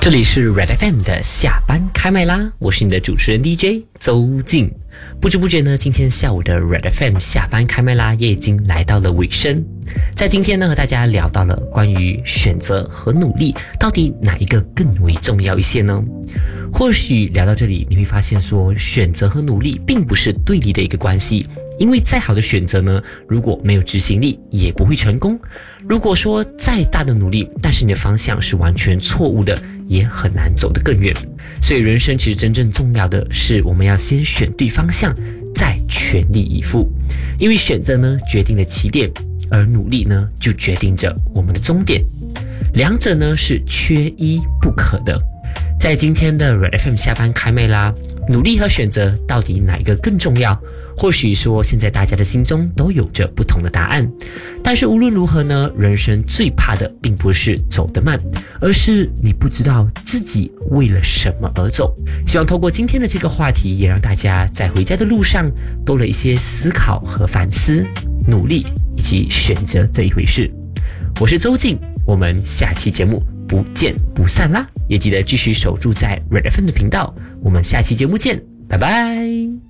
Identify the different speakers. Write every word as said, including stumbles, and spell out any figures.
Speaker 1: 这里是 Red F M 的下班开麦啦，我是你的主持人 D J 周静。不知不觉呢，今天下午的 Red F M 下班开麦啦也已经来到了尾声。在今天呢，和大家聊到了关于选择和努力，到底哪一个更为重要一些呢？或许聊到这里，你会发现说，选择和努力并不是对立的一个关系。因为再好的选择呢，如果没有执行力，也不会成功。如果说再大的努力，但是你的方向是完全错误的，也很难走得更远。所以人生其实真正重要的是，我们要先选对方向，再全力以赴。因为选择呢，决定了起点，而努力呢，就决定着我们的终点。两者呢，是缺一不可的。在今天的 Red F M 下班开麦啦，努力和选择到底哪一个更重要？或许说现在大家的心中都有着不同的答案，但是无论如何呢，人生最怕的并不是走得慢，而是你不知道自己为了什么而走。希望透过今天的这个话题，也让大家在回家的路上多了一些思考和反思，努力以及选择这一回事。我是周静，我们下期节目不见不散啦！也记得继续守住在 Red F M 的频道，我们下期节目见，拜拜。